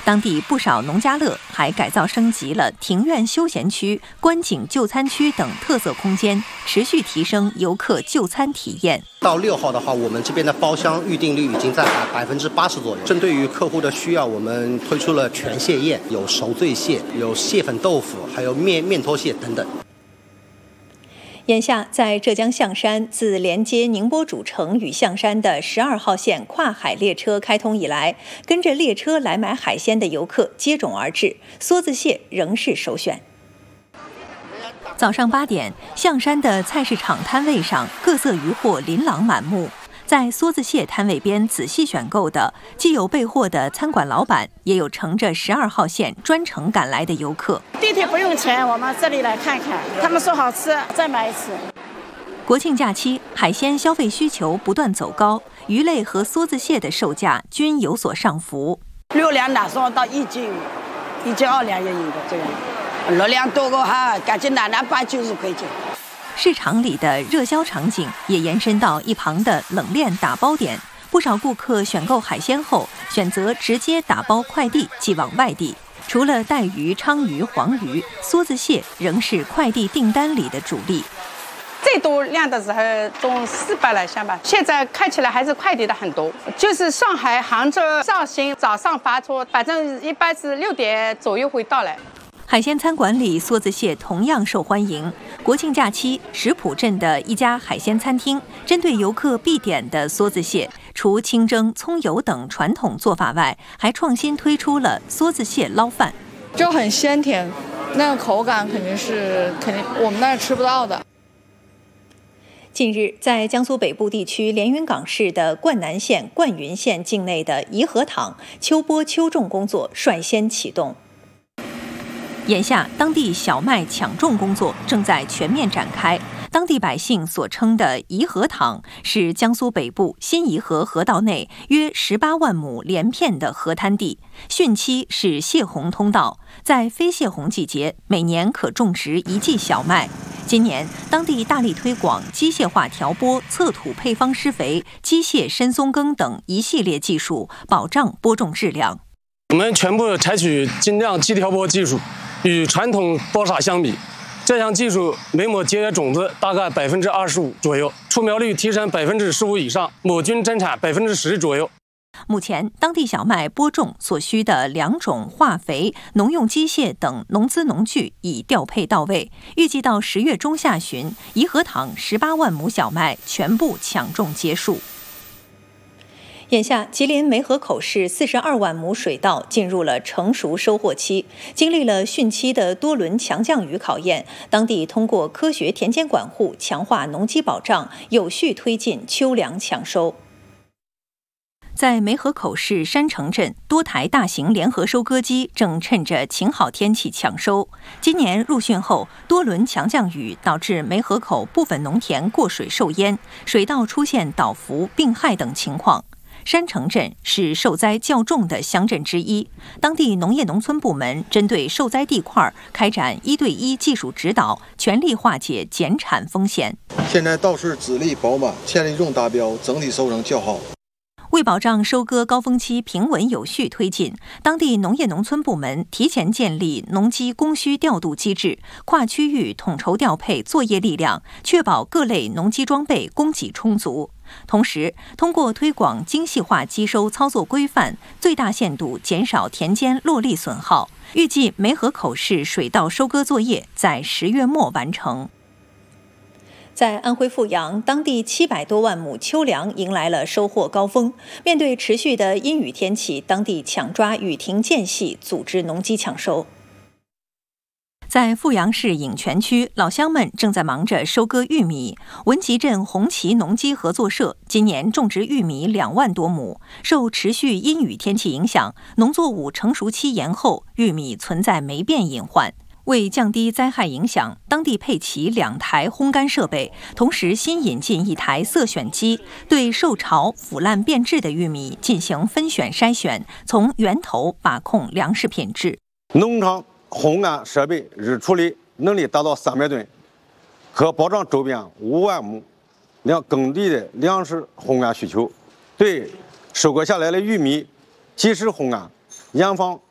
当地不少农家乐还改造升级了庭院休闲区、观景就餐区等特色空间，持续提升游客就餐体验。 到6号的话，我们这边的包厢预订率已经在80%左右。针对于客户的需要，我们推出了全蟹宴，有熟醉蟹，有蟹粉豆腐，还有面拖蟹等等。 眼下，在浙江象山，自连接宁波主城与象山的12号线跨海列车开通以来，跟着列车来买海鲜的游客接踵而至，梭子蟹仍是首选。早上8点，象山的菜市场摊位上，各色鱼货琳琅满目。在梭子蟹摊位边仔细选购的，既有备货的餐馆老板，也有乘着12号线专程赶来的游客。 地铁不用钱，我们这里来看看，他们说好吃，再买一次。 国庆假期，海鲜消费需求不断走高，鱼类和梭子蟹的售价均有所上浮。 6两拿上到1斤，1斤2两也有的这样，6两多个哈，感觉拿80-90块钱。 市场里的热销场景也延伸到一旁的冷链打包点，不少顾客选购海鲜后，选择直接打包快递寄往外地。除了带鱼、鲳鱼、黄鱼，梭子蟹仍是快递订单里的主力。 最多量的时候都400来箱吧，现在看起来还是快递的很多。就是上海、杭州、绍兴早上发出，反正一般是6点左右会到来。 海鲜餐馆里，梭子蟹同样受欢迎。国庆假期，石浦镇的一家海鲜餐厅针对游客必点的梭子蟹，除清蒸、葱油等传统做法外，还创新推出了梭子蟹捞饭， 就很鲜甜，那个口感肯定我们那儿吃不到的。 近日，在江苏北部地区连云港市的灌南县、灌云县境内的颐和塘，秋播秋种工作率先启动。眼下，当地小麦抢种工作正在全面展开。当地百姓所称的颐和塘是江苏北部新颐和河道内约18万亩连片的河滩地，汛期是泄洪通道，在非泄洪季节，每年可种植1季小麦。今年，当地大力推广机械化调播、测土配方施肥、机械深松耕等一系列技术，保障播种质量。 我们全部采取精酿机调播技术。与传统播撒相比，这项技术每亩节约种子大概25%左右，出苗率提升15%以上，亩均增产10%左右。 目前，当地小麦播种所需的良种、化肥、农用机械等农资农具已调配到位，预计到10月中下旬，颐和塘18万亩小麦全部抢种结束。眼下，吉林梅河口市42万亩水稻进入了成熟收获期，经历了汛期的多轮强降雨考验，当地通过科学田间管护，强化农机保障，有序推进秋粮抢收。在梅河口市山城镇，多台大型联合收割机正趁着晴好天气抢收。今年入汛后，多轮强降雨导致梅河口部分农田过水受淹，水稻出现倒伏、病害等情况。山城镇是受灾较重的乡镇之一，当地农业农村部门针对受灾地块开展1对1技术指导，全力化解减产风险。 现在稻穗籽粒饱满，千粒种达标，整体收成较好。 为保障收割高峰期平稳有序推进，当地农业农村部门提前建立农机供需调度机制，跨区域统筹调配作业力量，确保各类农机装备供给充足。同时，通过推广精细化机收操作规范，最大限度减少田间落粒损耗。预计梅河口市水稻收割作业在10月末完成。在安徽阜阳，当地700多万亩秋粮迎来了收获高峰。面对持续的阴雨天气，当地抢抓雨停间隙，组织农机抢收。在阜阳市颍泉区，老乡们正在忙着收割玉米。文集镇红旗农机合作社今年种植玉米2万多亩，受持续阴雨天气影响，农作物成熟期延后，玉米存在霉变隐患。为降低灾害影响，当地配齐2台烘干设备，同时新引进1台色选机，对受潮、腐烂变质的玉米进行分选筛选，从源头把控粮食品质。 农场烘干设备日处理能力达到300吨，可保障周边5万亩耕地的粮食烘干需求。对收割下来的玉米及时烘干，严防